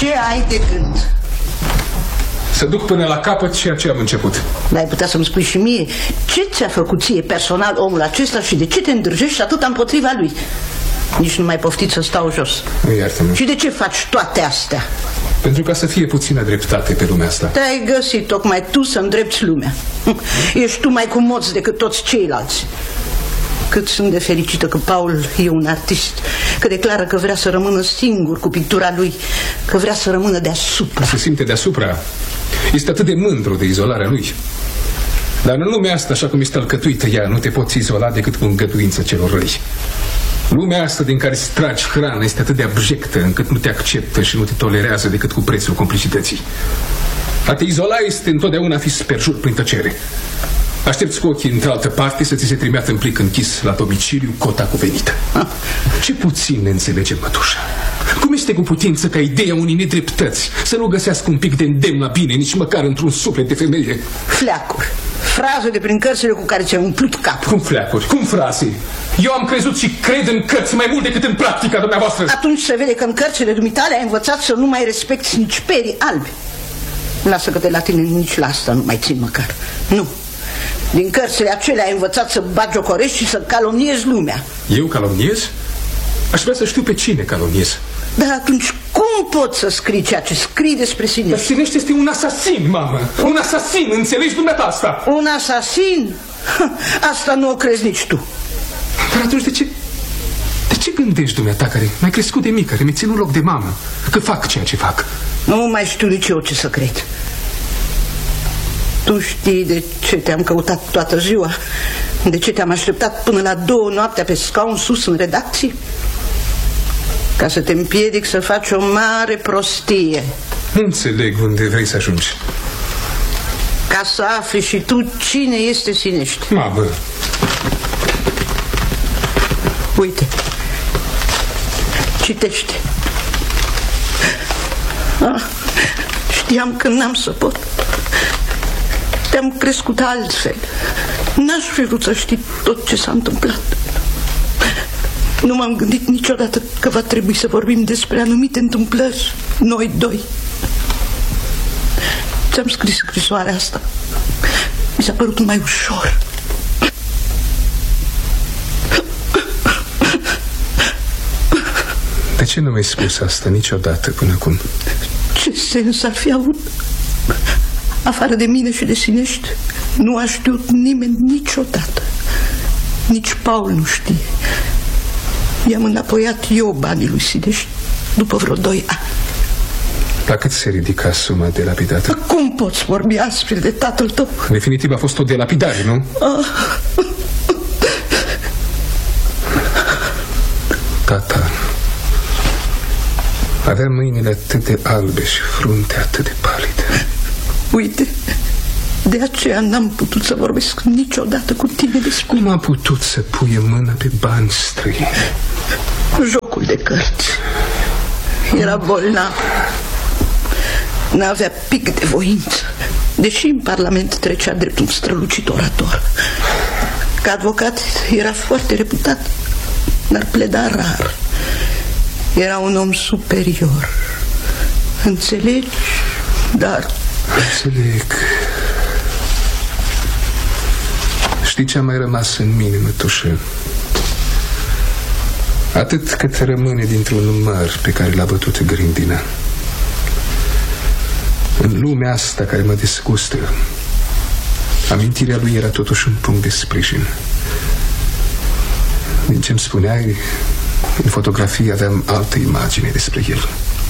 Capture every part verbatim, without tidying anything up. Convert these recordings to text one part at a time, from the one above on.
Ce ai de gând? Să duc până la capăt ceea ce am început. Dar ai putea să-mi spui și mie ce ți-a făcut ție personal omul acesta și de ce te îndrăjești atât împotriva lui? Nici nu mai poftit să stau jos. Iartă-mă. Și de ce faci toate astea? Pentru ca să fie puțină dreptate pe lumea asta. Te-ai găsit tocmai tu să îndrepți lumea. Ești tu mai cumoț decât toți ceilalți. Cât sunt de fericită că Paul e un artist, că declară că vrea să rămână singur cu pictura lui, că vrea să rămână deasupra. Se simte deasupra. Este atât de mândru de izolarea lui. Dar în lumea asta, așa cum este alcătuită ea, nu te poți izola decât cu îngăduință celor răi. Lumea asta din care îți tragi hrană este atât de abjectă încât nu te acceptă și nu te tolerează decât cu prețul complicității. A te izola este întotdeauna fi sperjur prin tăcere. Aștepți cu ochii într-altă parte să ți se trimeată în plic închis la domiciliu cota cuvenită. Ce puțin ne înțelegem, mătușa. Cum este cu putință ca ideea unei nedreptăți să nu găsească un pic de îndemn la bine, nici măcar într-un suflet de femeie? Fleacuri, fraze de prin cărțile cu care ți-ai umplut capul. Cum fleacuri? Cum fraze? Eu am crezut și cred în cărți mai mult decât în practica dumneavoastră. Atunci se vede că în cărțile dumitale ai învățat să nu mai respecti nici perii albi. Lasă că de la tine nici la asta nu mai țin măcar. Nu. Din cărțile acelea ai învățat să bagiocorești și să calomniezi lumea. Eu calomniez? Aș vrea să știu pe cine calomniez. Dar atunci cum poți să scrii ceea ce scrii despre Sinești? Dar Sinești este un asasin, mamă. Un asasin, înțelegi dumneata asta? Un asasin? Asta nu o crezi nici tu. Dar atunci de ce... De ce gândești dumneata care m-ai crescut de mică, care mi-ai ținut loc de mamă, că fac ceea ce fac? Nu mai știu nici eu ce să cred. Tu știi de ce te-am căutat toată ziua? De ce te-am așteptat până la două noaptea pe scaun sus în redacție? Ca să te împiedic să faci o mare prostie. Nu înțeleg unde vrei să ajungi. Ca să afli și tu cine este Sinești. Mamă. Uite. Citește. Ah, știam că n-am să pot. Te-am crescut altfel. N-aș fi vrut să știi tot ce s-a întâmplat. Nu m-am gândit niciodată că va trebui să vorbim despre anumite întâmplări, noi doi. Ți-am scris scrisoarea asta. Mi s-a părut mai ușor. De ce nu mi-ai spus asta niciodată până acum? Ce sens ar fi avut? Afară de mine și de Sinești, nu a știut nimeni niciodată. Nici Paul nu știe. I-am înapoiat eu banii lui Sinești după vreo doi ani. La cât se ridica suma delapidată? Cum poți vorbi astfel de tatăl tău? În definitiv a fost o delapidare, nu? Ah. Tata avea mâinile atât de albe și fruntea atât de palidă. Uite, de aceea n-am putut să vorbesc niciodată cu tine despre... Cum a putut să puie mâna pe bani străini? Jocul de cărți. Era bolnav. N-avea pic de voință, deși în Parlament trecea drept un strălucit orator. Ca advocat era foarte reputat, dar pleda rar. Era un om superior. Înțelegi? Dar... Înțeleg. Știi ce a mai rămas în mine, mătușă? Atât cât rămâne dintr-un măr pe care l-a bătut grindina. În lumea asta care mă desgustă, amintirea lui era totuși un punct de sprijin. Din ce-mi spuneai, în fotografie aveam altă imagine despre el.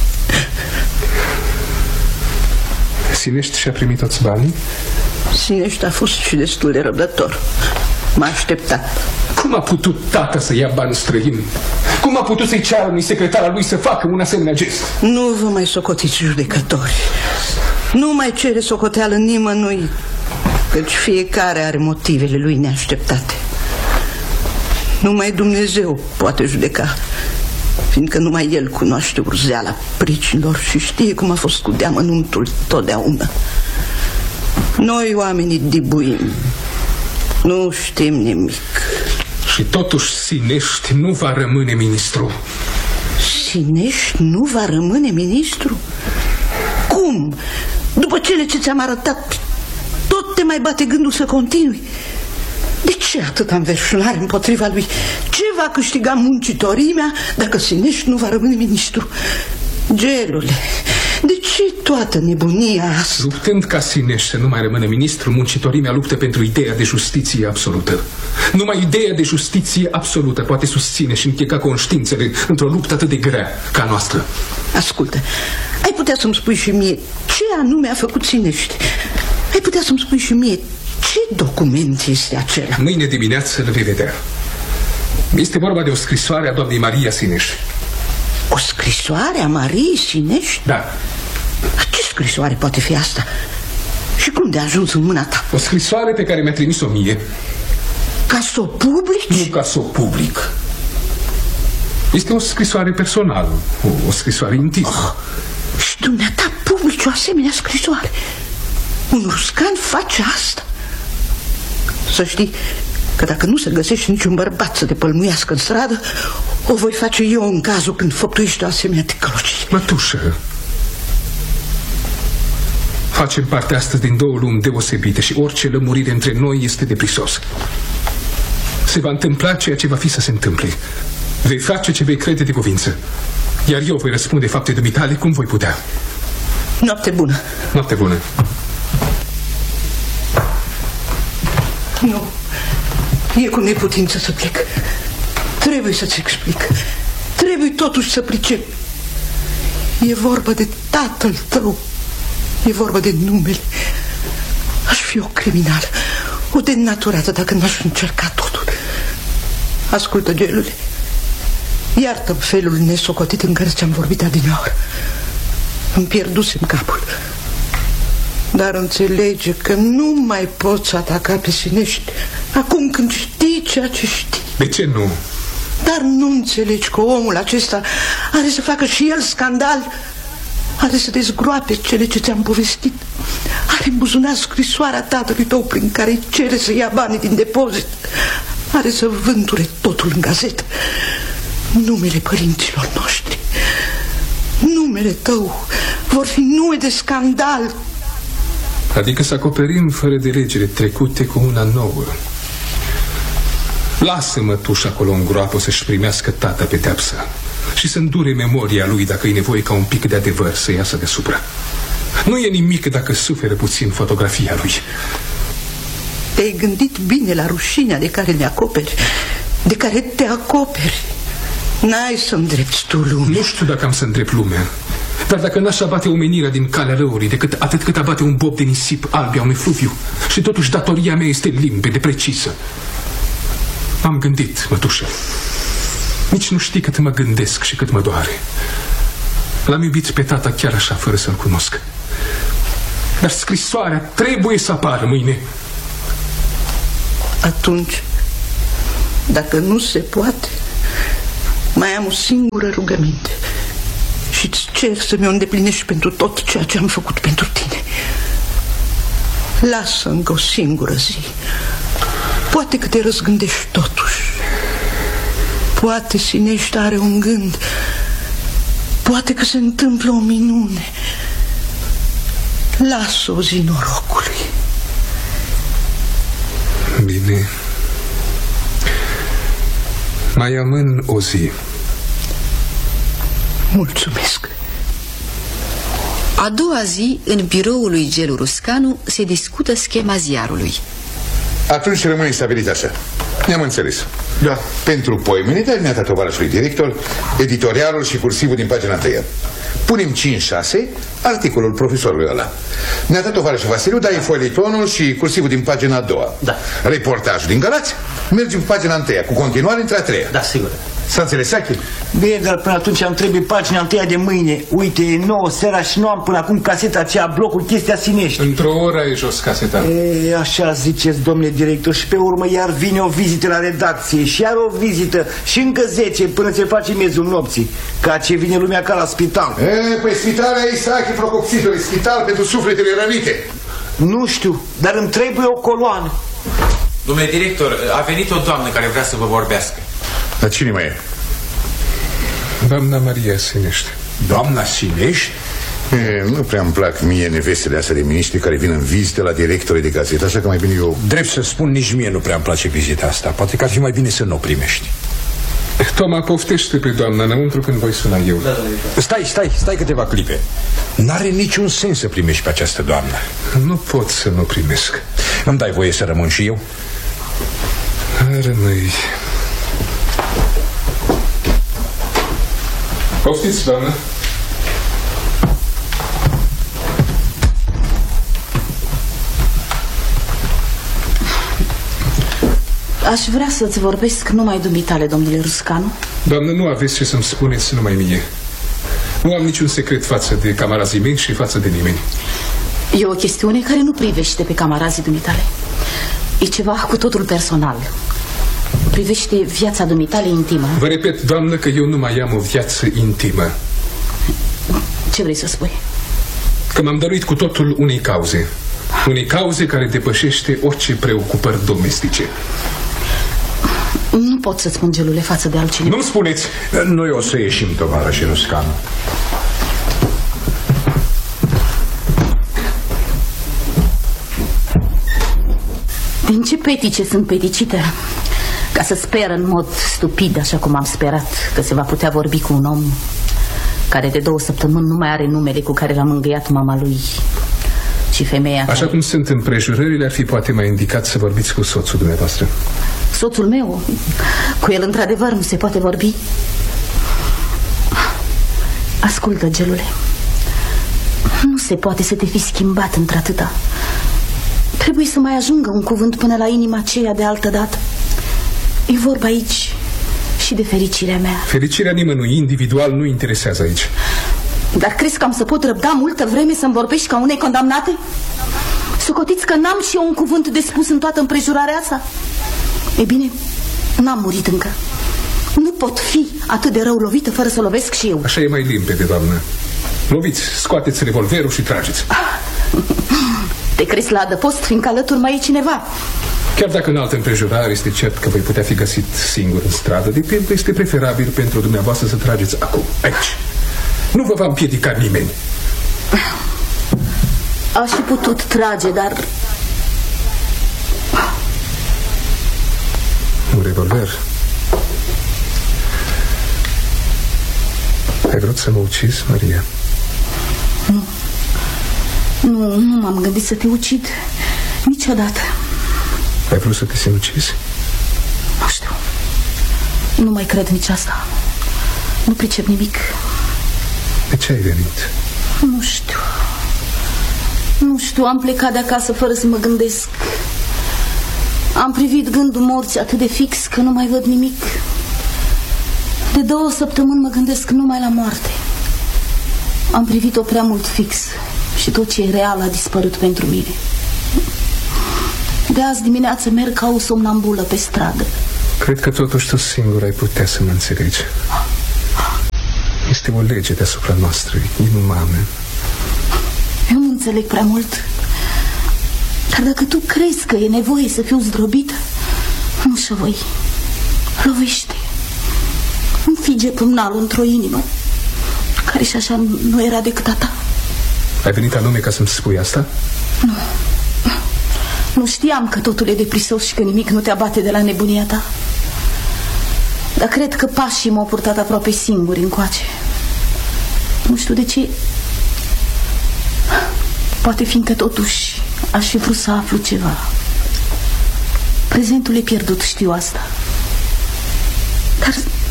Sinești și-a primit toți banii? Sinești a fost și destul de răbdător. M-a așteptat. Cum a putut tata să ia bani străini? Cum a putut să-i ceară unui secretar al lui să facă un asemenea gest? Nu vă mai socotiți judecători. Nu mai cere socoteală nimănui, căci fiecare are motivele lui neașteptate. Numai Dumnezeu poate judeca, fiindcă numai El cunoaște urzeala pricinilor și știe cum a fost cu deamănuntul totdeauna. Noi, oamenii, dibuim. Nu știm nimic. Și totuși Sinești nu va rămâne ministru. Sinești nu va rămâne ministru? acum, după cele ce ți-am arătat, tot te mai bate gândul să continui? De ce atâta înverșunare împotriva lui? Ce va câștiga muncitorimea dacă Sinești nu va rămâne ministru? Gelule, de ce toată nebunia asta? Luptând ca Sinești să nu mai rămână ministru, muncitorimea luptă pentru ideea de justiție absolută. Numai ideea de justiție absolută poate susține și încheca conștiințele într-o luptă atât de grea ca noastră. Ascultă, ai putea să-mi spui și mie ce anume a făcut Sinești? Ai putea să-mi spui și mie ce document este acela? Mâine dimineață îl vei vedea. Este vorba de o scrisoare a doamnei Maria Sinești. O scrisoare a Mariei Sinești? Da. Ce scrisoare poate fi asta? Și cum de a ajuns în mâna ta? O scrisoare pe care mi-a trimis-o mie. Ca să o publici? Nu ca să o public. Este o scrisoare personală, o, o scrisoare intimă. Oh, și dumneata publici o asemenea scrisoare? Un ruscan face asta? Să știi că dacă nu se găsește niciun bărbat să te pălmuiască în stradă, o voi face eu în cazul când făptuiești o asemenea ticălocie. Mătușă, facem parte astăzi din două lumi deosebite și orice lămurire între noi este deprisos. Se va întâmpla ceea ce va fi să se întâmple. Vei face ce vei crede de cuvință, iar eu voi răspunde fapte dumitale cum voi putea. Noapte bună. Noapte bună. Nu, e cu neputință să plec. Trebuie să-ți explic. Trebuie totuși să pricep. E vorba de tatăl tău. E vorba de numele. Aș fi o criminală, o denaturată dacă n-aș încerca totul. Ascultă, Gelule, iartă-mi felul nesocotit în care ți-am vorbit adineaori. Îmi pierdusem capul. Dar înțelege că nu mai poți ataca pe Sinești acum când știi ceea ce știi. De ce nu? Dar nu înțelegi că omul acesta are să facă și el scandal? Are să dezgroape cele ce ți-am povestit? Are în buzunar scrisoarea tatălui tău prin care îi cere să ia banii din depozit? Are să vânture totul în gazetă? Numele părinților noștri, numele tău vor fi nume de scandal. Adică să acoperim fără de legile trecute cu una nouă. Lasă-mă tuși acolo în groapă să-și primească tata pedeapsa și să îndure memoria lui dacă e nevoie ca un pic de adevăr să iasă deasupra. Nu e nimic dacă suferă puțin fotografia lui. Te-ai gândit bine la rușinea de care ne acoperi, de care te acoperi. N-ai să îndrepți tu lumea. Nu știu dacă am să îndrept lumea, dar dacă n-aș abate omenirea din calea răului decât atât cât abate un bob de nisip alb a unui fluviu, și totuși datoria mea este limpede, precisă. M-am gândit, mătușă. Nici nu știi cât mă gândesc și cât mă doare. L-am iubit pe tata chiar așa, fără să-l cunosc. Dar scrisoarea trebuie să apară mâine. Atunci, dacă nu se poate, mai am o singură rugăminte și îți cer să mi-o îndeplinești pentru tot ceea ce am făcut pentru tine. Lasă încă o singură zi. Poate că te răzgândești totuși. Poate Sinești are un gând. Poate că se întâmplă o minune. Lasă o zi norocului. Bine. Mai amân o zi. Mulțumesc. A doua zi, în biroul lui Gelu Ruscanu, se discută schema ziarului. Atunci rămâne stabilit așa. Ne-am înțeles. Da. Pentru poimâine, dar ne-a dat tovarășului director editorialul și cursivul din pagina întâi. Punem cinci șase articolul profesorului ăla. Ne-a dat tovarășul Vasiliu, dai foilitonul și cursivul din pagina a doua. Da. Reportajul din Galați merge pe pagina întâia, cu continuare între a treia. Da, sigur. S-a înțeles, Sachi? Bine, dar până atunci am trebuie pagina întâia de mâine. Uite, e nouă seara și nu am până acum caseta aceea, blocul Chestia Sinești. Într-o oră e jos caseta. E, așa ziceți, domnule director, și pe urmă iar vine o vizită la redacție și iar o vizită și încă zece până se face miezul nopții. Ca ce vine lumea ca la spital. E, păi spitalul aici, Sachi, Procopsitului, spital pentru sufletele rănite. Nu știu, dar îmi trebuie o coloană. Domnule director, a venit o doamnă care vrea să vă vorbească. Dar cine mai e? Doamna Maria Sinești. Doamna Sinești? E, nu prea îmi plac mie nevestele astea de miniștri care vin în vizite la directorii de gazetă, așa că mai bine eu... Drept să spun, nici mie nu prea îmi place vizita asta. Poate că ar fi mai bine să nu o primești. Toma, poftește pe doamna înăuntru când voi suna eu. Da, da. Stai, stai, stai câteva clipe. N-are niciun sens să primești pe această doamnă. Nu pot să nu primesc. Îmi dai voie să rămân și eu? Rămâi. Poftiți, doamnă. Aș vrea să-ți vorbesc numai dumitale, domnule Ruscanu. Doamnă, nu aveți ce să-mi spuneți numai mie. Nu am niciun secret față de camarazii mei și față de nimeni. E o chestiune care nu privește pe camarazii dumitale. E ceva cu totul personal. Privește viața dumitale intimă. Vă repet, doamnă, că eu nu mai am o viață intimă. Ce vrei să spui? Că m-am dăruit cu totul unei cauze. Unei cauze care depășește orice preocupări domestice. Nu pot să-ți spun, Gelule, față de altcineva. Nu-mi spuneți. Noi o să ieșim, tovarășe Ruscanu. Din ce petice sunt peticită ca să sper în mod stupid, așa cum am sperat, că se va putea vorbi cu un om care de două săptămâni nu mai are numele cu care l-a mângâiat mama lui și femeia Așa care... cum sunt împrejurările, ar fi poate mai indicat să vorbiți cu soțul dumneavoastră. Soțul meu? Cu el într-adevăr nu se poate vorbi. Ascultă, Gelule, nu se poate să te fi schimbat într-atâta. Trebuie să mai ajungă un cuvânt până la inima aceea de altă dată. E vorba aici și de fericirea mea. Fericirea nimănui individual nu interesează aici. Dar crezi că am să pot răbda multă vreme să-mi vorbești ca unei condamnate? Socotiți că n-am și eu un cuvânt de spus în toată împrejurarea asta? E bine, n-am murit încă. Nu pot fi atât de rău lovită fără să lovesc și eu. Așa e mai limpede, doamnă. Loviți, scoateți revolverul și trageți. Te crezi la adăpost, fiindcă alături mai e cineva. Chiar dacă în altă împrejurare este cert că voi putea fi găsit singur în stradă, de pildă este preferabil pentru dumneavoastră să trageți acum, aici. Nu vă va împiedica nimeni. Aș fi putut trage, dar... Un revolver? Ai vrut să mă ucizi, Maria? Nu. Nu, nu m-am gândit să te ucid niciodată. Ai vrut să te sinucizi? Nu știu. Nu mai cred nici asta. Nu pricep nimic. De ce ai venit? Nu știu. Nu știu, am plecat de acasă fără să mă gândesc. Am privit gândul morții atât de fix că nu mai văd nimic. De două săptămâni mă gândesc numai la moarte. Am privit-o prea mult fix și tot ce e real a dispărut pentru mine. De azi dimineață merg ca o somnambulă pe stradă. Cred că totuși tu singur ai putea să mă înțelegi. Este o lege deasupra noastră, inumană. Eu nu înțeleg prea mult. Dar dacă tu crezi că e nevoie să fiu zdrobită, nu și voi. Lovește. Înfige pumnalul într-o inimă care și așa nu era decât a ta. Ai venit anume ca să-mi spui asta? Nu. Nu știam că totul e de prisos și că nimic nu te abate de la nebunia ta. Dar cred că pașii m-au purtat aproape singuri încoace. Nu știu de ce. Poate fiindcă totuși aș fi vrut să aflu ceva. Prezentul e pierdut, știu asta. Dar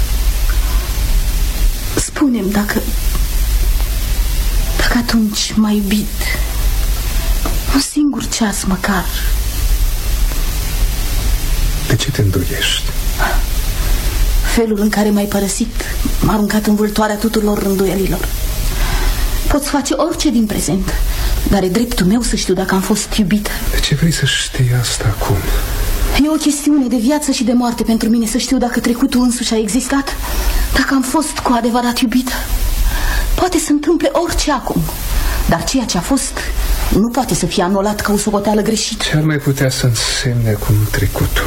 spune-mi dacă Dacă atunci m-ai iubit un singur ceas măcar. De ce te îndoiești? Felul în care m-ai părăsit m-a aruncat în vâltoarea tuturor îndoielilor. Poți face orice din prezent, dar e dreptul meu să știu dacă am fost iubită. De ce vrei să știi asta acum? E o chestiune de viață și de moarte pentru mine să știu dacă trecutul însuși a existat, dacă am fost cu adevărat iubită. Poate să întâmple orice acum, dar ceea ce a fost nu poate să fie anulat ca o socoteală greșită. Ce ar mai putea să însemne acum trecutul?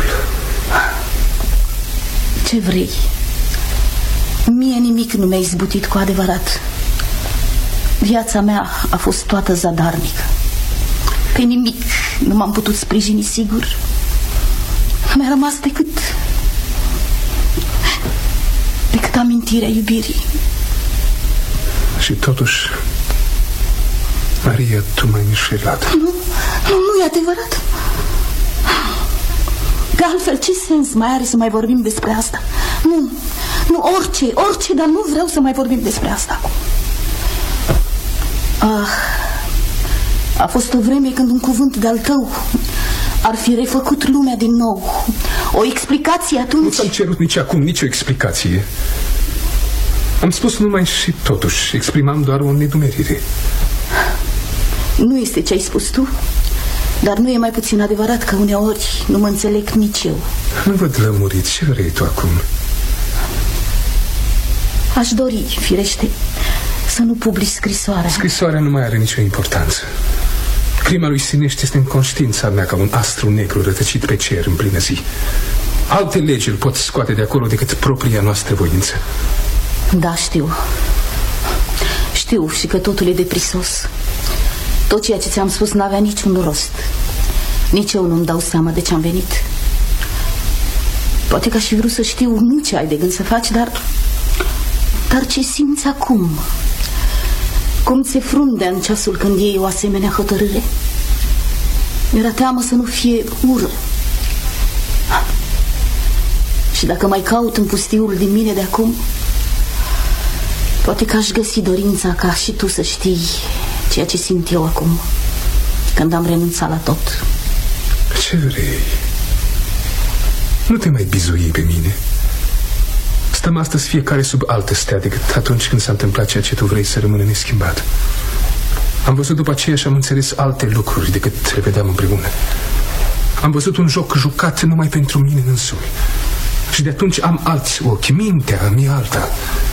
Ce vrei? Mie nimic nu mi-a izbutit cu adevărat. Viața mea a fost toată zadarnică. Pe nimic nu m-am putut sprijini sigur. Nu mi-a rămas decât decât amintirea iubirii. Și totuși, Maria, tu m-ai înșelat. Nu, nu, nu e adevărat. De altfel, ce sens mai are să mai vorbim despre asta? Nu, nu, orice, orice, dar nu vreau să mai vorbim despre asta acum. Ah, a fost o vreme când un cuvânt de-al tău ar fi refăcut lumea din nou. O explicație atunci... Nu ți-am cerut nici acum nicio explicație. Am spus numai și totuși exprimam doar o nedumerire. Nu este ce ai spus tu, dar nu e mai puțin adevărat că uneori nu mă înțeleg nici eu. Nu văd lămurit. Ce vrei tu acum? Aș dori, firește, să nu publici scrisoarea. Scrisoarea nu mai are nicio importanță. Crima lui Sinești este în conștiința mea ca un astru negru rătăcit pe cer în plină zi. Alte legi îl pot scoate de acolo decât propria noastră voință. Da, știu. Știu și că totul e deprisos. Tot ceea ce ți-am spus n-avea niciun rost. Nici eu nu-mi dau seama de ce am venit. Poate că aș fi vrut să știu nu ce ai de gând să faci, dar... Dar ce simți acum? Cum ți-e frundea în ceasul când iei o asemenea hotărâre? Mi-era teamă să nu fie ură. Și dacă mai caut în pustiul din mine de acum, poate că aș găsi dorința ca și tu să știi ceea ce simt eu acum, când am renunțat la tot. Ce vrei? Nu te mai bizui pe mine. Stăm astăzi fiecare sub altă stea decât atunci când s-a întâmplat ceea ce tu vrei să rămână neschimbat. Am văzut după aceea și am înțeles alte lucruri decât le vedeam împreună. Am văzut un joc jucat numai pentru mine însumi. Și de atunci am alți ochi. Mintea mi-e alta.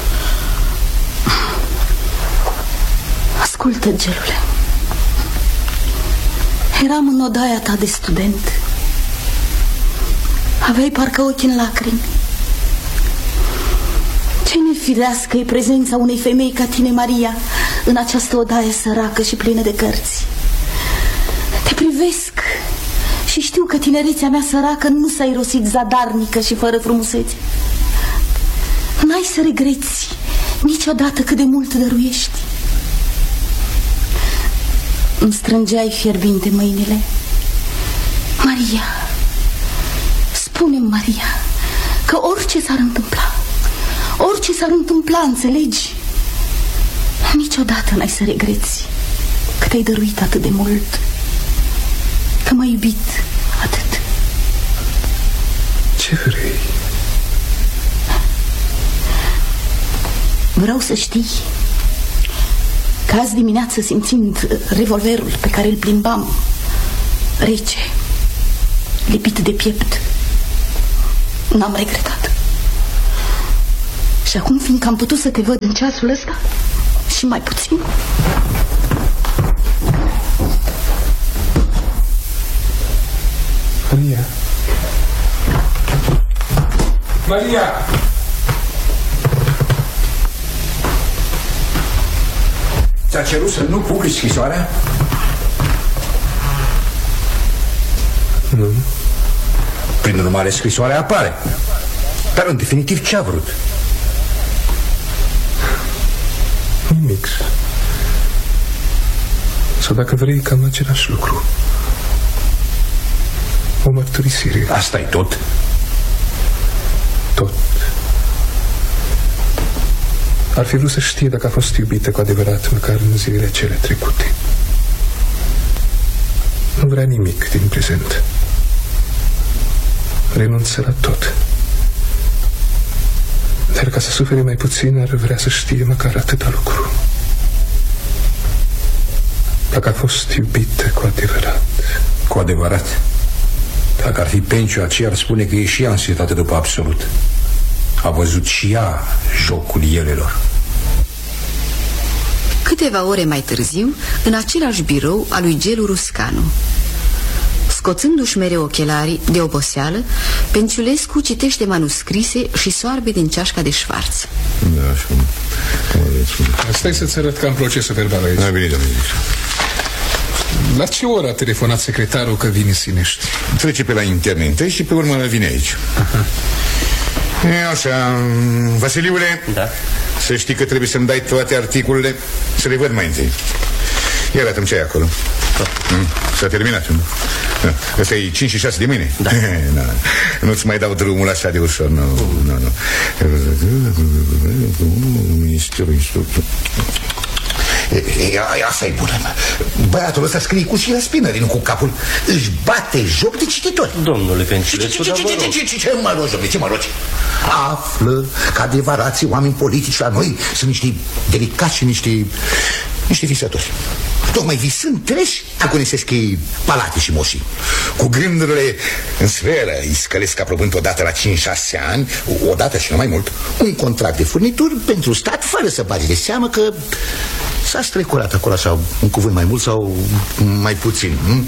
Ascultă, gelule. Eram în odaia ta de student. Aveai parcă ochii în lacrimi. Ce nefirească e prezența unei femei ca tine, Maria, în această odaie săracă și plină de cărți. Te privesc și știu că tinerețea mea săracă nu s-a irosit zadarnică și fără frumusețe. N-ai să regreți niciodată cât de mult dăruiești. Îmi strângeai fierbinte mâinile. Maria, spune-mi, Maria, că orice s-ar întâmpla, orice s-ar întâmpla, înțelegi? Niciodată n-ai să regreți că te-ai dăruit atât de mult, că m-ai iubit atât. Ce vrei? Vreau să știi că azi dimineață, simțind revolverul pe care îl plimbam, rece, lipit de piept, n-am regretat. Și acum, fiindcă am putut să te văd în ceasul ăsta, și mai puțin, Maria. Maria! Ți-a cerut să nu publici scrisoarea? Nu. Prin urmare, scrisoarea apare. Dar, în definitiv, ce a vrut? Nimic. Sau dacă vrei, cam același lucru. O mărturisire. Asta-i tot? Tot. Ar fi vrut să știe dacă a fost iubită cu adevărat, măcar în zilele cele trecute. Nu vrea nimic din prezent. Renunță la tot. Dar ca să sufere mai puțin, ar vrea să știe măcar atâta lucru. Dacă a fost iubită cu adevărat. Cu adevărat? Dacă ar fi Penciu, aceea ar spune că e și ea ansietate după absolut. A văzut și ea jocul elelor. Câteva ore mai târziu, în același birou al lui Gelu Ruscanu. Scoțându-și mereu ochelarii de oboseală, Penciulescu citește manuscrise și soarbe din ceașca de șvarț. Da, așa. Stai să-ți arăt că am procesul verbal aici. A venit, domnule. La ce oră a telefonat secretarul că vine Sinești? Trece pe la interne întâi și pe urmă vine aici. Aha. E așa, Vasiliule, da. Să știi că trebuie să-mi dai toate articolele, să le văd mai întâi. Ia arată-mi ce ai acolo. mm, S-a terminat. Da. Asta e cinci și șase de mâine. Da. No, nu-ți mai dau drumul așa de ușor. Nu, nu, nu. Ministerul Instructor. Asta e bună. Băiatul ăsta scrie cu și la spinării, nu cu capul. Își bate joc de cititori. Domnule Penciulescu, ce, ce, ce, ce, ce, ce, ce mă rogi, domnule, ce mă rogi? Află că adevărații oameni politici la noi sunt niște delicați și niște niște visători. Tocmai visând treși, agonisesc ei palate și moșii. Cu gândurile în sferă îi scălesc aprobând odată la cinci șase ani, odată și nu mai mult, un contract de furnituri pentru stat, fără să bagi de seamă că s-a strecurat acolo așa, un cuvânt mai mult sau mai puțin. Hm?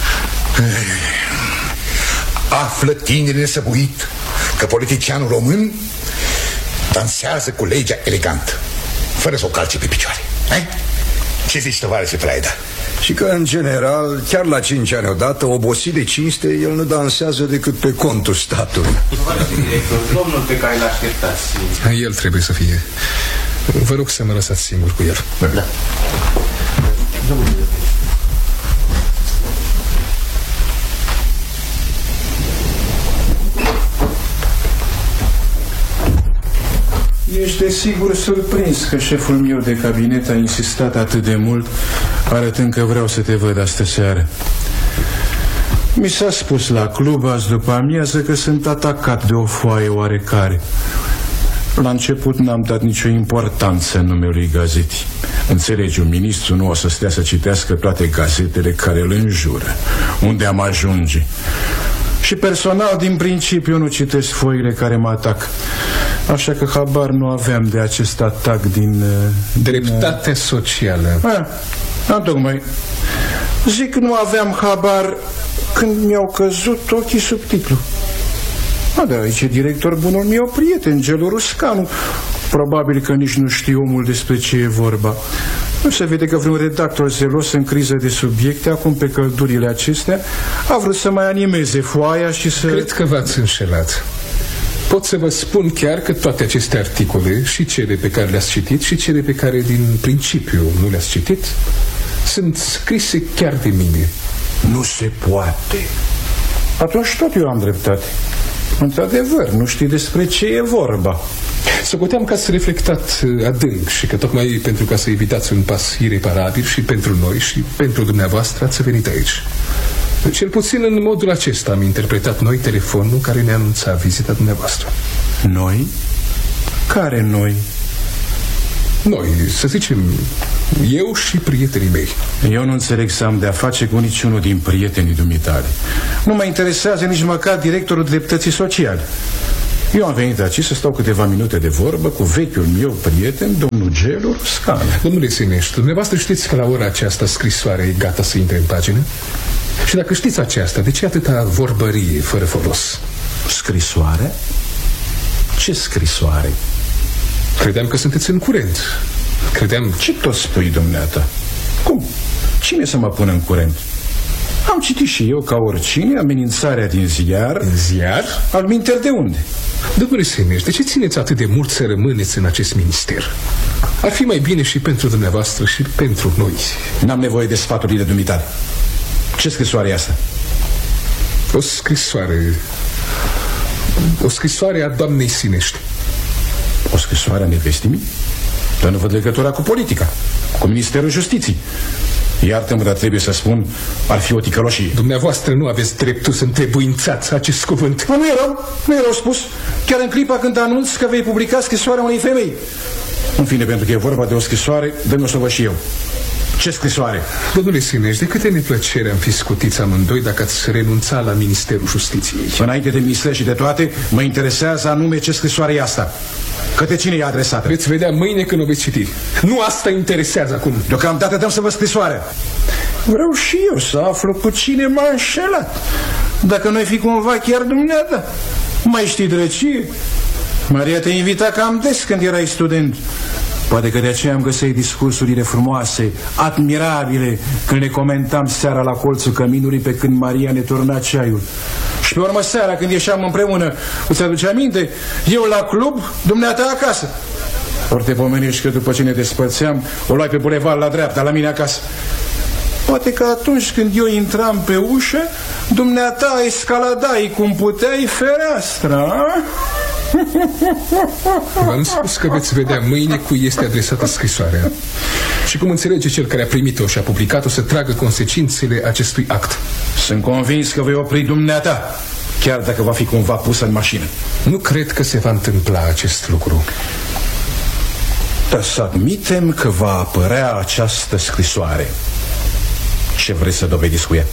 Află tineri nesăbuit că politicianul român dansează cu legea elegant, fără să o calce pe picioare. Hai? Ce zici, tovarășe Praeda? Și că, în general, chiar la cinci ani odată, obosit de cinste, el nu dansează decât pe contul statului. Director, domnul pe care l-așteptați. El trebuie să fie. Vă rog să mă lăsați singur cu el. Da. Domnule. Ești desigur surprins că șeful meu de cabinet a insistat atât de mult, arătând că vreau să te văd astă seară. Mi s-a spus la club azi după amiază că sunt atacat de o foaie oarecare. La început n-am dat nicio importanță numelui gazetii. Înțelegi, un ministru nu o să stea să citească toate gazetele care îl înjură. Unde am ajunge? Și personal, din principiu, nu citesc foile care mă atac. Așa că habar nu aveam de acest atac din... Dreptate din, socială. A, a, tocmai. Zic că nu aveam habar când mi-au căzut ochii sub titlu. A, da, aici e director bunul meu prieten, Gelu Ruscanu. Probabil că nici nu știe omul despre ce e vorba. Nu se vede că vreun redactor zelos în criză de subiecte, acum pe căldurile acestea, a vrut să mai animeze foaia și să... Cred că v-ați înșelat. Pot să vă spun chiar că toate aceste articole, și cele pe care le-ați citit și cele pe care din principiu nu le-ați citit, sunt scrise chiar de mine. Nu se poate. Atunci tot eu am dreptate. Într-adevăr, nu știi despre ce e vorba. Socoteam că ați reflectat adânc și că tocmai pentru ca să evitați un pas ireparabil și pentru noi și pentru dumneavoastră ați venit aici. Cel puțin în modul acesta am interpretat noi telefonul care ne anunța vizita dumneavoastră. Noi? Care noi? Noi, să zicem, eu și prietenii mei. Eu nu înțeleg să am de-a face cu niciunul din prietenii dumitale. Nu mă interesează nici măcar directorul dreptății sociale. Eu am venit aici să stau câteva minute de vorbă cu vechiul meu prieten, domnul Gelu Ruscanu. Domnule Sinești, dumneavoastră știți că la ora aceasta scrisoarea e gata să intre în pagină? Și dacă știți aceasta, de ce atâta vorbărie fără folos? Scrisoare? Ce scrisoare? Credeam că sunteți în curent. Credeam... Ce tot spui, dumneata? Cum? Cine să mă pună în curent? Am citit și eu, ca oricine, amenințarea din ziar. În ziar? Alminteri de unde? Domnule Sinești, de ce țineți atât de mult să rămâneți în acest minister? Ar fi mai bine și pentru dumneavoastră și pentru noi. N-am nevoie de sfaturile dumitale. Ce scrisoare e asta? O scrisoare... O scrisoare a doamnei Sinești. O scrisoare a nevestii? Dar nu văd legătura cu politica, cu Ministerul Justiției. Iartă-mă, dar trebuie să spun, ar fi o ticăloșie. Dumneavoastră nu aveți dreptul să întrebuințați acest cuvânt. Nu, nu erau, nu erau spus. Chiar în clipa când anunț că vei publica scrisoarea unei femei. În fine, pentru că e vorba de o scrisoare, dă-mi-o să văd și eu. Ce scrisoare? Domnule Sânești, de câte neplăcere am fi scutiți amândoi dacă ați renunța la Ministerul Justiției. Înainte de minister și de toate, mă interesează anume ce scrisoare e asta. Către cine e adresată? Veți vedea mâine când o veți citi. Nu asta interesează acum. Deocamdată dăm să vă scrisoarea. Vreau și eu să aflu cu cine m-a înșelat. Dacă nu ai fi cumva chiar dumneata. Mai știi drăcie? Maria te invita cam des când erai student. Poate că de aceea am găsit discursurile frumoase, admirabile, când le comentam seara la colțul căminului pe când Maria ne turna ceaiul. Și pe urmă seara când ieșeam împreună, îți aduce aminte? Eu la club, dumneata acasă. Ori te pomenești că după ce ne despărțeam, o luai pe bulevard la dreapta, la mine acasă. Poate că atunci când eu intram pe ușă, dumneata escaladai cum puteai fereastra. V-am spus că veți vedea mâine cui este adresată scrisoarea și cum înțelege cel care a primit-o și a publicat-o să tragă consecințele acestui act. Sunt convins că vei opri dumneata, chiar dacă va fi cumva pusă în mașină. Nu cred că se va întâmpla acest lucru. Dar să admitem că va apărea această scrisoare. Ce vreți să dovediți cu ea?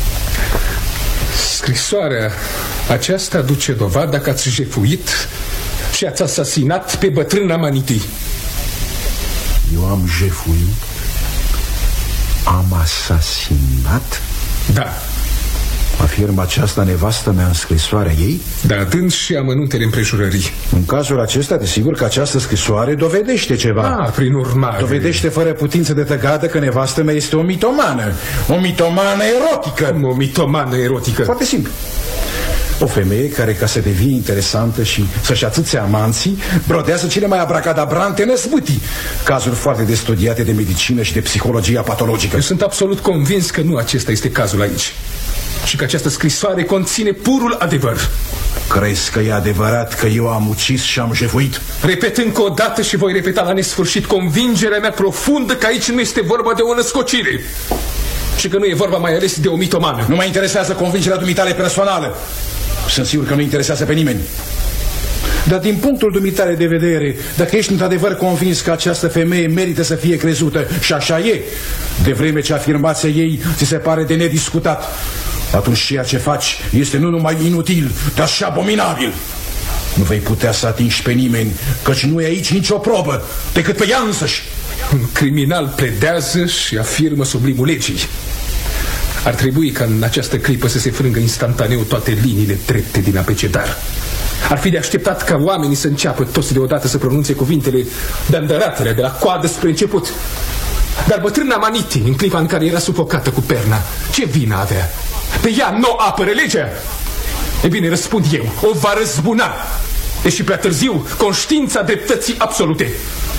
Scrisoarea aceasta duce dovada că ați jefuit și ați asasinat pe bătrâna Maniti. Eu am jefuit? Am asasinat? Da. Afirmă aceasta nevastă mea în scrisoarea ei? Da, dând și amănuntele împrejurării. În cazul acesta, desigur că această scrisoare dovedește ceva. Ah, prin urmare. Dovedește fără putință de tăgadă că nevastă mea este o mitomană. O mitomană erotică. O mitomană erotică. Foarte simplu. O femeie care, ca să devie interesantă și să-și atâțe amanții, brodează cele mai abracadabrante năzbâtii. Cazuri foarte de studiate de medicină și de psihologia patologică. Eu sunt absolut convins că nu acesta este cazul aici și că această scrisoare conține purul adevăr. Crezi că e adevărat că eu am ucis și am jefuit? Repet încă o dată și voi repeta la nesfârșit convingerea mea profundă că aici nu este vorba de o născocire și că nu e vorba mai ales de o mitomană. Nu mă interesează convingerea dumitale personală. Sunt sigur că nu interesează pe nimeni. Dar din punctul dumitale de vedere, dacă ești într-adevăr convins că această femeie merită să fie crezută, și așa e, de vreme ce afirmația ei ți se pare de nediscutat, atunci ceea ce faci este nu numai inutil, dar și abominabil. Nu vei putea să atingi pe nimeni, căci nu e aici nicio probă, decât pe ea însăși. Un criminal pledează și afirmă sublimul legii. Ar trebui ca în această clipă să se frângă instantaneu toate liniile drepte din abecedar. Ar fi de așteptat ca oamenii să înceapă toți deodată să pronunțe cuvintele de îndărătele de la coadă spre început. Dar bătrâna Maniti, în clipa în care era sufocată cu perna, ce vină avea? Pe ea nu apără legea? E bine, răspund eu, o va răzbuna, deși prea târziu, conștiința dreptății absolute.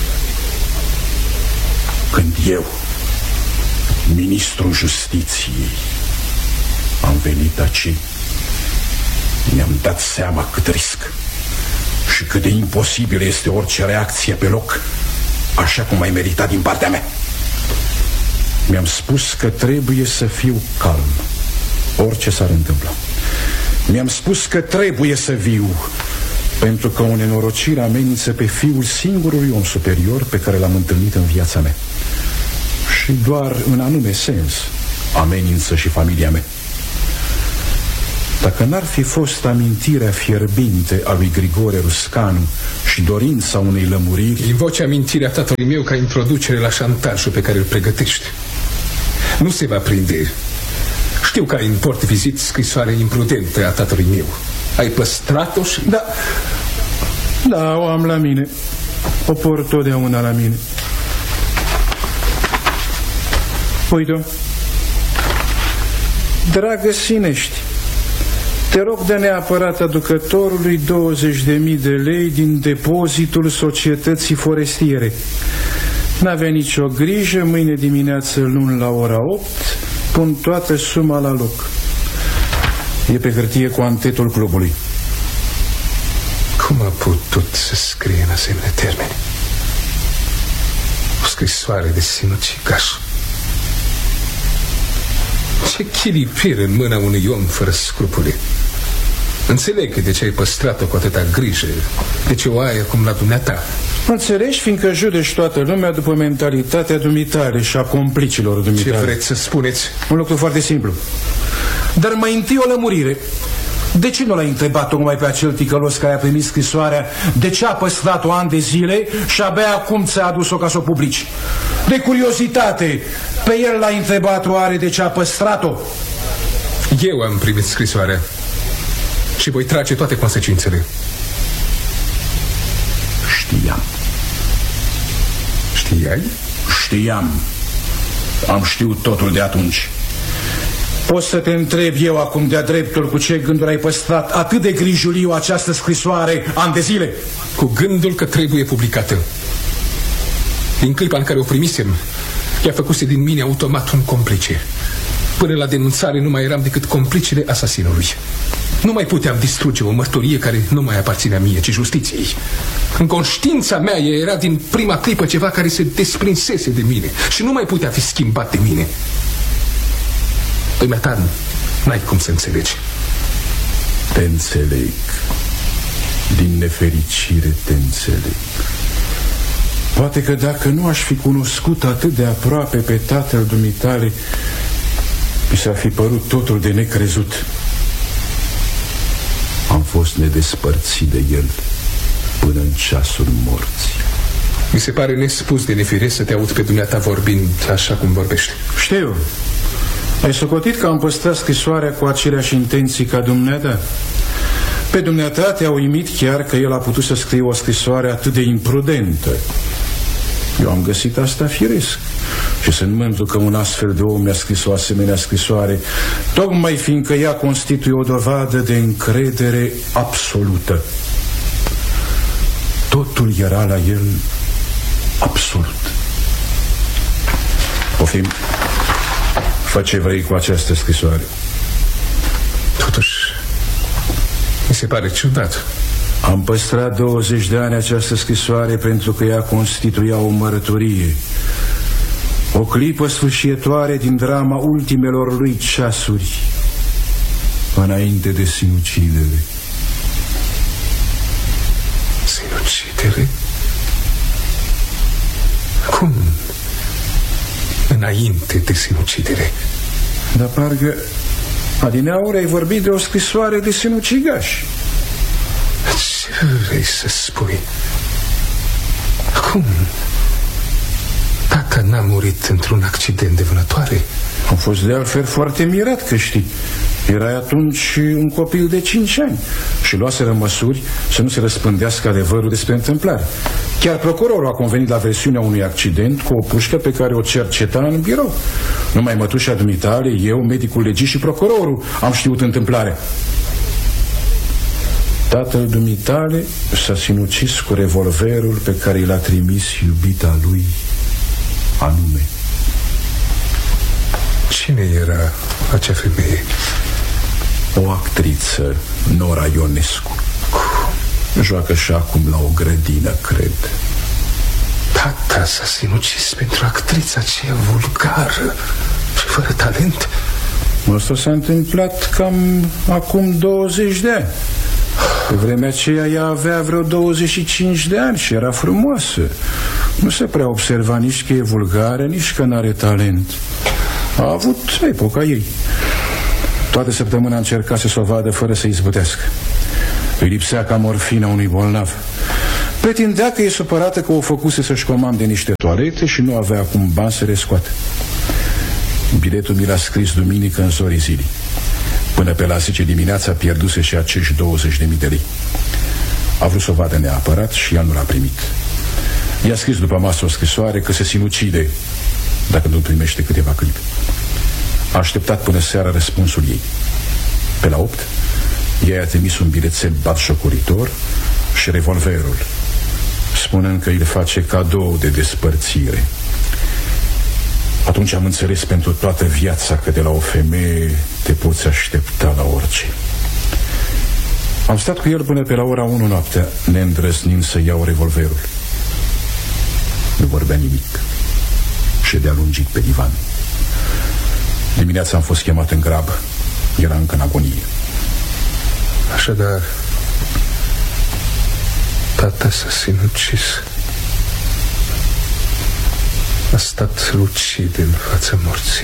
Când eu, ministrul justiției, am venit aici, mi-am dat seama cât risc și cât de imposibil este orice reacție pe loc, așa cum ai meritat din partea mea. Mi-am spus că trebuie să fiu calm, orice s-ar întâmpla. Mi-am spus că trebuie să viu, pentru că o nenorocire amenință pe fiul singurului om superior pe care l-am întâlnit în viața mea. Și doar în anume sens amenință și familia mea. Dacă n-ar fi fost amintirea fierbinte a lui Grigore Ruscanu și dorința unei lămuriri... Invoci amintirea tatălui meu ca introducere la șantajul pe care îl pregătești. Nu se va prinde. Știu că ai în port vizit scrisoarea imprudentă a tatălui meu. Ai păstrat-o și... Da, da, o am la mine. O port totdeauna la mine. Uite-o. Dragă Sinești, te rog de neapărat aducătorului douăzeci de mii de lei din depozitul societății forestiere. N-avea nicio grijă, mâine dimineață luni la ora opt pun toată suma la loc. E pe hârtie cu antetul clubului. Cum a putut să scrie în asemenea termeni? O scrisoare de sinucigaș. Ce chilipire în mâna unui om fără scrupule. Înțeleg de ce ai păstrat-o cu atâta grijă, de ce o ai acum la dumneata. Înțelegi, fiindcă judeci toată lumea după mentalitatea dumitare și a complicilor dumitare. Ce vreți să spuneți? Un lucru foarte simplu. Dar mai întâi o lămurire. De ce nu l-ai întrebat tocmai pe acel ticălos care a primit scrisoarea? De ce a păstrat-o ani de zile și abia acum ți-a adus-o ca să o publici? De curiozitate, pe el l-ai întrebat oare de ce a păstrat-o? Eu am primit scrisoarea și voi trage toate consecințele. Știam. Știai? Știam. Am știut totul de atunci. Poți să te întreb eu acum de-a dreptul cu ce gânduri ai păstrat atât de grijuliu această scrisoare ani de zile? Cu gândul că trebuie publicată. Din clipa în care o primisem, ea făcuse din mine automat un complice. Până la denunțare nu mai eram decât complicele asasinului. Nu mai puteam distruge o mărturie care nu mai aparținea mie, ci justiției. În conștiința mea era din prima clipă ceva care se desprinsese de mine și nu mai putea fi schimbat de mine. Dumneata, n-ai cum să înțelegi. Te înțeleg. Din nefericire te înțeleg. Poate că dacă nu aș fi cunoscut atât de aproape pe tatăl dumitale, mi s-ar fi părut totul de necrezut. Am fost nedespărțit de el până în ceasul morții. Mi se pare nespus de nefiresc să te aud pe dumneata vorbind așa cum vorbești. Știu. Ai socotit că am păstrat scrisoarea cu aceleași intenții ca dumneata? Pe dumneata te-a uimit chiar că el a putut să scrie o scrisoare atât de imprudentă. Eu am găsit asta firesc și sunt mândru că un astfel de om mi-a scris o asemenea scrisoare, tocmai fiindcă ea constituie o dovadă de încredere absolută. Totul era la el absolut. Poftim, fă ce vrei cu această scrisoare. Totuși, mi se pare ciudat. Am păstrat douăzeci de ani această scrisoare pentru că ea constituia o mărturie, o clipă sfârșietoare din drama ultimelor lui ceasuri, înainte de sinucidere. Sinucidere? Cum? Înainte de sinucidere? Dar parcă adineauri ai vorbit de o scrisoare de sinucigaș. Ce vrei să spui? Cum? Tata n-a murit într-un accident de vânătoare? Am fost de altfel foarte mirat, că știi. Erai atunci un copil de cinci ani și luaseră măsuri să nu se răspândească adevărul despre întâmplare. Chiar procurorul a convenit la versiunea unui accident cu o pușcă pe care o cerceta în birou. Numai mătușa dumitale, eu, medicul legist și procurorul am știut întâmplarea. Tatăl dumitale s-a sinucis cu revolverul pe care l-a trimis iubita lui, anume. Cine era acea femeie? O actriță, Nora Ionescu. Joacă și acum la o grădină, cred. Tata s-a sinucis pentru actrița aceea vulgară și fără talent? Asta s-a întâmplat cam acum douăzeci de ani. Pe vremea aceea ea avea vreo douăzeci și cinci de ani și era frumoasă. Nu se prea observa nici că e vulgară, nici că n-are talent. A avut epoca ei. Toată săptămâna încercase să o vadă fără să izbutească. Îi lipsea ca morfina unui bolnav. Pretindea că e supărată că o făcuse să-și comande niște toalete și nu avea acum bani să le scoată. Biletul mi l-a scris duminică în zorii zilei. Până pe la zece dimineața pierduse și acești douăzeci de mii de lei. A vrut să o vadă neapărat și ea nu l-a primit. I-a scris după masă o scrisoare că se sinucide dacă nu primește câteva clipe. A așteptat până seara răspunsul ei. Pe la opt, ea i-a trimis un bilețel batjocoritor și revolverul, spunând că îi face cadou de despărțire. Atunci am înțeles pentru toată viața că de la o femeie te poți aștepta la orice. Am stat cu el până pe la ora unu noaptea, neîndrăznind să iau revolverul. Nu vorbea nimic. Ședea lungit pe divan. Dimineața am fost chemat în grabă. Era încă în agonie. Așadar, tata s-a sinucis. A stat lucid în fața morții.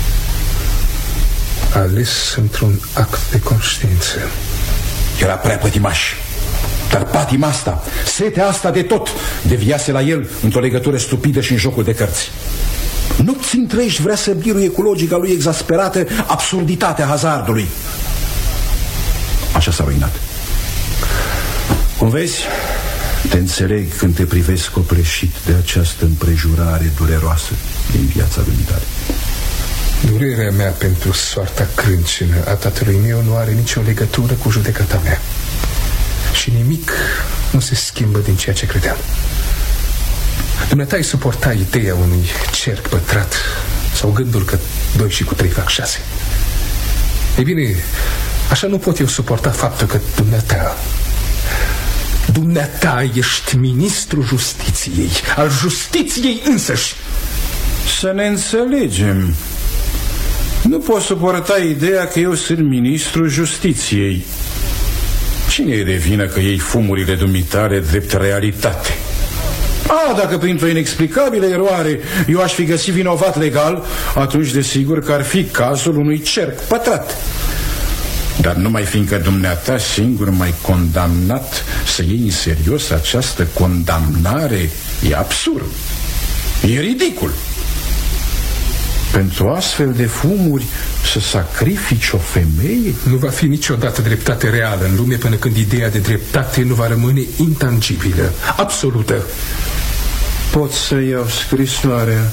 A ales într-un act de conștiință. Era prea pătimaș. Dar patima asta, setea asta de tot, deviase la el într-o legătură stupidă și în jocul de cărți. Nopți întregi vrea să biruie cu logica lui exasperată absurditatea hazardului. Așa s-a ruinat. Cum vezi, te înțeleg când te privesc copleșit de această împrejurare dureroasă din viața dumitare. Durerea mea pentru soarta crâncenă a tatălui meu nu are nicio legătură cu judecata mea. Și nimic nu se schimbă din ceea ce credeam. Dumneata-i suporta ideea unui cerc pătrat sau gândul că doi și cu trei fac șase. Ei bine, așa nu pot eu suporta faptul că dumneata Dumneata ești ministrul justiției, al justiției însăși. Să ne înțelegem. Nu pot suporta ideea că eu sunt ministrul justiției. Cine e de vină că iei fumurile dumitale drept realitate? A, dacă printr-o inexplicabilă eroare eu aș fi găsit vinovat legal, atunci desigur că ar fi cazul unui cerc pătrat. Dar numai fiindcă dumneata singur m-ai condamnat să iei în serios această condamnare, e absurd. E ridicul. Pentru astfel de fumuri să sacrifici o femeie? Nu va fi niciodată dreptate reală în lume până când ideea de dreptate nu va rămâne intangibilă, absolută. Pot să iau scrisoarea.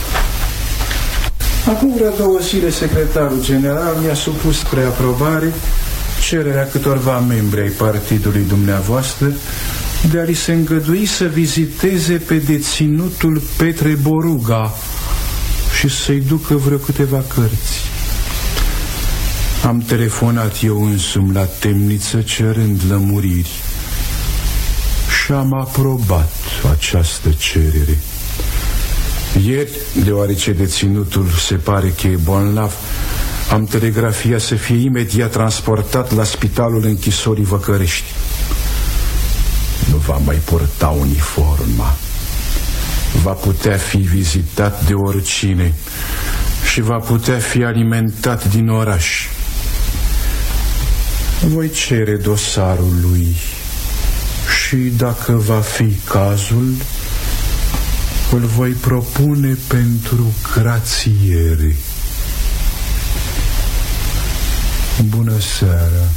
Acum vreo două zile secretarul general mi-a supus spre aprobare cererea câtorva membri ai partidului dumneavoastră de a li se îngădui să viziteze pe deținutul Petre Boruga și să-i ducă vreo câteva cărți. Am telefonat eu însumi la temniță cerând lămuriri și am aprobat această cerere. Ieri, deoarece deținutul se pare că e bolnav, am telegrafiat să fie imediat transportat la spitalul închisorii Văcărești. Nu va mai purta uniforma. Va putea fi vizitat de oricine și va putea fi alimentat din oraș. Voi cere dosarul lui și, dacă va fi cazul, îl voi propune pentru grațiere. Bună seara.